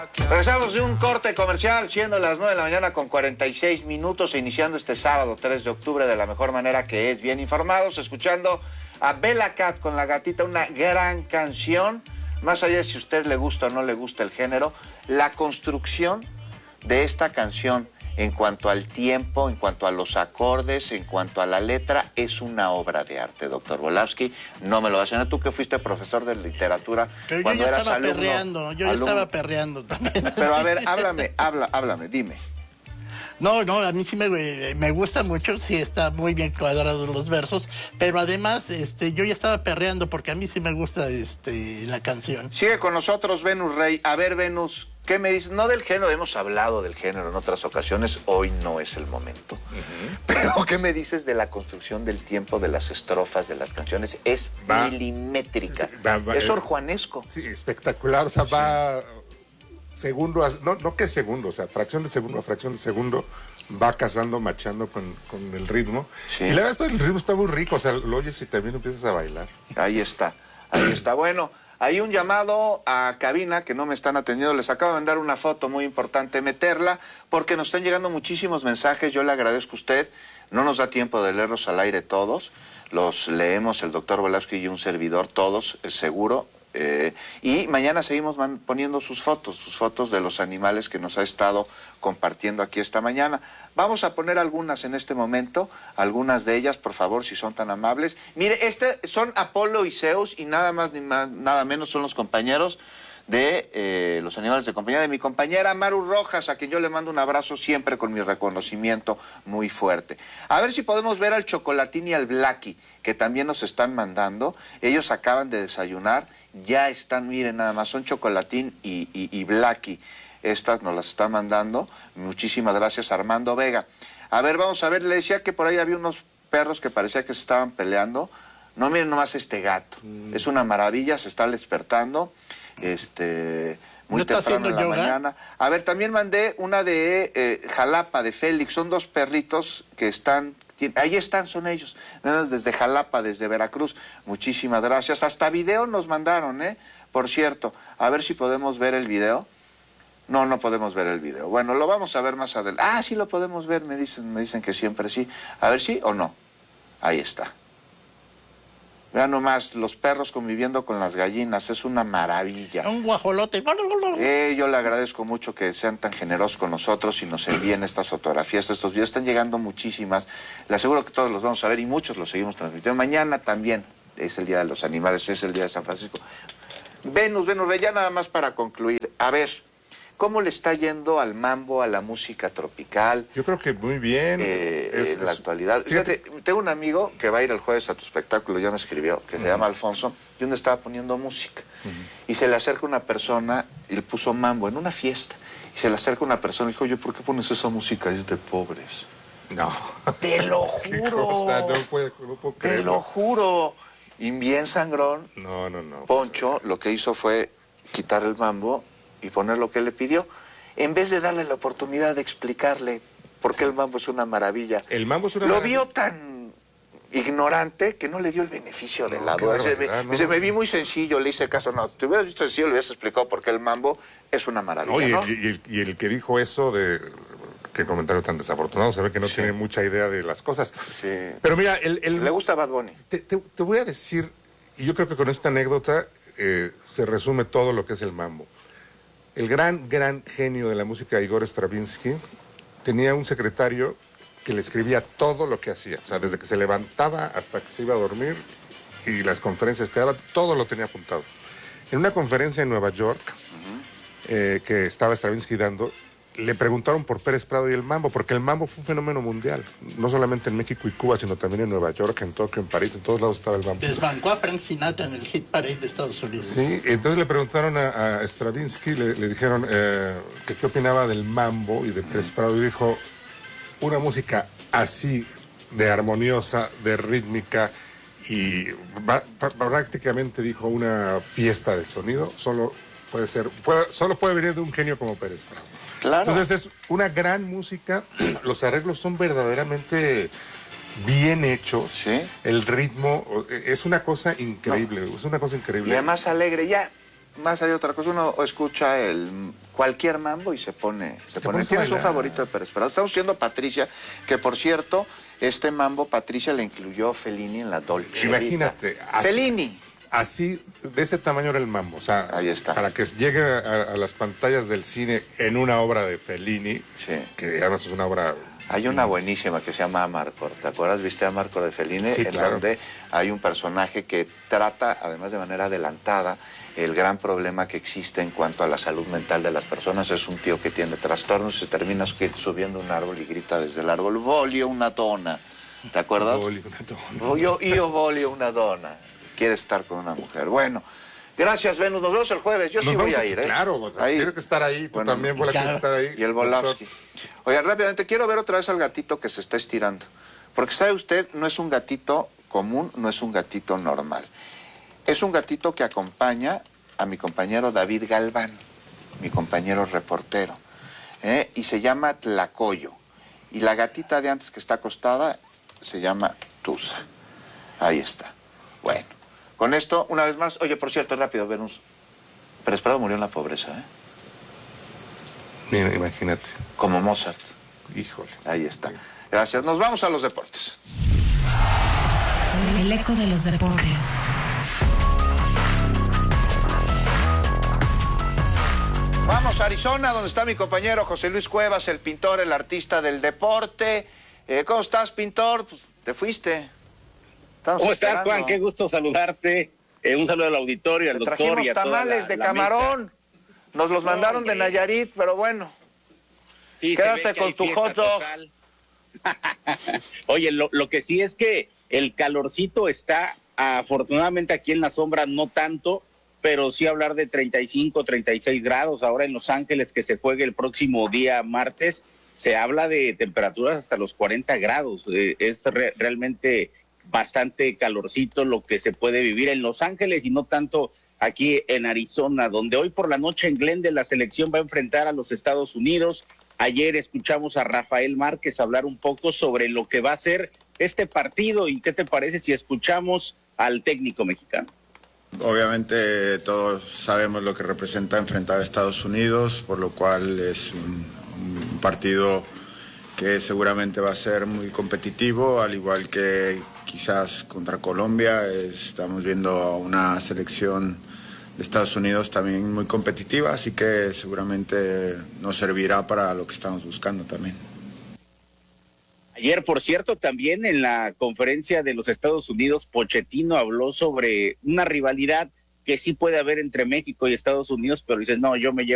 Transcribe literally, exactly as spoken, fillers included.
Regresamos de un corte comercial, siendo las nueve de la mañana con cuarenta y seis minutos, e iniciando este sábado tres de octubre de la mejor manera, que es bien informados, escuchando a Bella Cat con La Gatita, una gran canción. Más allá de si a usted le gusta o no le gusta el género, la construcción de esta canción en cuanto al tiempo, en cuanto a los acordes, en cuanto a la letra, es una obra de arte, doctor Volavsky. No me lo vas a decir tú, que fuiste profesor de literatura. Pero cuando yo ya eras estaba alumno, perreando, yo ya alumno. estaba perreando también. Pero a ver, háblame, habla, háblame, dime. No, no, a mí sí me, me gusta mucho, sí está muy bien cuadrados los versos, pero además este, yo ya estaba perreando porque a mí sí me gusta este, la canción. Sigue con nosotros Venus Rey. A ver, Venus, ¿qué me dices? No del género, hemos hablado del género en otras ocasiones, hoy no es el momento. Uh-huh. Pero ¿qué me dices de la construcción del tiempo, de las estrofas, de las canciones? Es va, milimétrica, sí, sí, va, va, es orjuanesco. Sí, espectacular, o sea, sí. va... segundo, no, no que segundo, o sea, fracción de segundo a fracción de segundo va casando, machando con, con el ritmo. Sí. Y la verdad, el ritmo está muy rico, o sea, lo oyes y también empiezas a bailar. Ahí está, ahí está. Bueno, hay un llamado a cabina que no me están atendiendo. Les acabo de mandar una foto muy importante, meterla, porque nos están llegando muchísimos mensajes. Yo le agradezco a usted. No nos da tiempo de leerlos al aire todos. Los leemos el doctor Volavsky y un servidor, todos, es seguro. Eh, y mañana seguimos poniendo sus fotos, sus fotos de los animales que nos ha estado compartiendo aquí esta mañana. Vamos a poner algunas en este momento, algunas de ellas, por favor, si son tan amables. Mire, este son Apolo y Zeus, y nada más ni más, nada menos son los compañeros de eh, los animales de compañía de mi compañera Maru Rojas, a quien yo le mando un abrazo siempre con mi reconocimiento muy fuerte. A ver si podemos ver al Chocolatín y al Blacky, que también nos están mandando. Ellos acaban de desayunar, ya están, miren nada más, son Chocolatín y, y, y Blacky. Estas nos las están mandando. Muchísimas gracias, Armando Vega. A ver, vamos a ver, le decía que por ahí había unos perros que parecía que se estaban peleando. No, miren nomás este gato, mm. es una maravilla, se está despertando. Este, muy ¿No temprano en la yoga? mañana. A ver, también mandé una de eh, Jalapa, de Félix. Son dos perritos que están, ahí están, son ellos, desde Jalapa, desde Veracruz. Muchísimas gracias. Hasta video nos mandaron, ¿eh? Por cierto, a ver si podemos ver el video. No, no podemos ver el video. Bueno, lo vamos a ver más adelante. Ah, sí lo podemos ver, me dicen, me dicen que siempre sí. A ver, ¿sí o no? Ahí está. Vean nomás, los perros conviviendo con las gallinas, es una maravilla. Un guajolote. Eh, yo le agradezco mucho que sean tan generosos con nosotros y nos envíen estas fotografías, estos videos. Están llegando muchísimas. Le aseguro que todos los vamos a ver y muchos los seguimos transmitiendo. Mañana también es el Día de los Animales, es el Día de San Francisco. Venus, Venus, ya nada más para concluir. A ver, ¿cómo le está yendo al mambo, a la música tropical? Yo creo que muy bien. Eh, es, en la es, actualidad. Fíjate, fíjate, tengo un amigo que va a ir el jueves a tu espectáculo, ya me escribió, que uh-huh. se llama Alfonso, y donde estaba poniendo música. Uh-huh. Y se le acerca una persona, y le puso mambo en una fiesta. Y se le acerca una persona y dijo, oye, ¿por qué pones esa música? Es de pobres. No. Te lo juro. Cosa? No puedo, no puedo Te creerlo. Lo juro. Y bien sangrón. No, no, no. Poncho pues, lo que hizo fue quitar el mambo y poner lo que él le pidió, en vez de darle la oportunidad de explicarle por qué sí. el mambo es una maravilla. El mambo es una Lo maravilla. vio tan ignorante que no le dio el beneficio de no, la duda. Claro, me, no. me, me vi muy sencillo, le hice caso. No, te hubieras visto sencillo, le hubieras explicado por qué el mambo es una maravilla. Oye, ¿no? y, y, el, y el que dijo eso de... Qué comentario tan desafortunado, se ve que no sí. tiene mucha idea de las cosas. Sí. Pero mira, el, el... le gusta Bad Bunny. Te, te, te voy a decir, y yo creo que con esta anécdota eh, se resume todo lo que es el mambo. El gran, gran genio de la música, Igor Stravinsky, tenía un secretario que le escribía todo lo que hacía. O sea, desde que se levantaba hasta que se iba a dormir y las conferencias que daba, todo lo tenía apuntado. En una conferencia en Nueva York, uh-huh. eh, que estaba Stravinsky dando, le preguntaron por Pérez Prado y el mambo, porque el mambo fue un fenómeno mundial, no solamente en México y Cuba, sino también en Nueva York, en Tokio, en París, en todos lados estaba el mambo. Desbancó a Frank Sinatra en el Hit Parade de Estados Unidos. Sí, entonces le preguntaron a, a Stravinsky, le, le dijeron eh, que qué opinaba del mambo y de Pérez Prado, y dijo, una música así, de armoniosa, de rítmica, y prácticamente dijo una fiesta de sonido, solo puede ser, puede, solo puede venir de un genio como Pérez Prado. Claro. Entonces es una gran música, los arreglos son verdaderamente bien hechos, ¿sí? El ritmo es una cosa increíble, no. es una cosa increíble. Y además alegre, ya más allá de otra cosa, uno escucha el cualquier mambo y se pone, se Te pone. pones a ¿Tienes un bailar. favorito de Pérez Prado? Estamos diciendo Patricia, que por cierto, este mambo Patricia le incluyó Fellini en la Dolce. Imagínate, Vita. así- Fellini. Así, de ese tamaño era el mambo. O sea, Ahí está. para que llegue a, a las pantallas del cine en una obra de Fellini, Sí. que además es una obra... Hay una buenísima que se llama Amarcord. ¿Te acuerdas? ¿Viste Amarcord de Fellini? Sí, en claro. donde hay un personaje que trata, además de manera adelantada, el gran problema que existe en cuanto a la salud mental de las personas. Es un tío que tiene trastornos, se termina subiendo un árbol y grita desde el árbol, voglio una dona. ¿Te acuerdas? Voglio una donna. Voglio, io voglio una dona. Quiere estar con una mujer. Bueno, gracias, Venus. Nos vemos el jueves. Yo Nos sí voy vamos a ir, ¿eh? Claro, o sea, Ahí. tienes que estar ahí, tú Bueno, también, Bola, claro. tienes que estar ahí. Y el Volavsky. Oiga, rápidamente, quiero ver otra vez al gatito que se está estirando. Porque, ¿sabe usted? No es un gatito común, no es un gatito normal. Es un gatito que acompaña a mi compañero David Galván, mi compañero reportero. ¿eh? Y se llama Tlacoyo. Y la gatita de antes que está acostada se llama Tusa. Ahí está. Bueno, con esto, una vez más... Oye, por cierto, rápido, Venus. Pérez Prado murió en la pobreza, ¿eh? Mira, imagínate. Como Mozart. Híjole. Ahí está. Gracias. Nos vamos a los deportes. El eco de los deportes. Vamos a Arizona, donde está mi compañero José Luis Cuevas, el pintor, el artista del deporte. Eh, ¿Cómo estás, pintor? Pues, te fuiste. Estamos ¿Cómo estás, esperando. Juan? Qué gusto saludarte. Eh, un saludo al auditorio, al Te doctor trajimos y a toda tamales la- de la camarón. mesa. Nos los No, mandaron de hombre. Nayarit, pero bueno. Sí, se Quédate ve que con hay tu fiesta hot dog. total. Oye, lo, lo que sí es que el calorcito está, afortunadamente aquí en la sombra no tanto, pero sí hablar de treinta y cinco, treinta y seis grados. Ahora en Los Ángeles, que se juegue el próximo día martes, se habla de temperaturas hasta los cuarenta grados. Eh, es re- realmente bastante calorcito lo que se puede vivir en Los Ángeles y no tanto aquí en Arizona, donde hoy por la noche en Glendale la selección va a enfrentar a los Estados Unidos. Ayer escuchamos a Rafael Márquez hablar un poco sobre lo que va a ser este partido y qué te parece si escuchamos al técnico mexicano. Obviamente todos sabemos lo que representa enfrentar a Estados Unidos, por lo cual es un, un partido que seguramente va a ser muy competitivo, al igual que quizás contra Colombia. Estamos viendo a una selección de Estados Unidos también muy competitiva, así que seguramente nos servirá para lo que estamos buscando también. Ayer, por cierto, también en la conferencia de los Estados Unidos, Pochettino habló sobre una rivalidad que sí puede haber entre México y Estados Unidos, pero dice, no, yo me llevo